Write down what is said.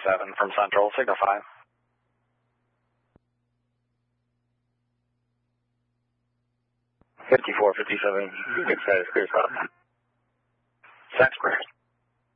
5457 from Central, signify. Fifty-four, 57. Good status, clear stop. Sounds great.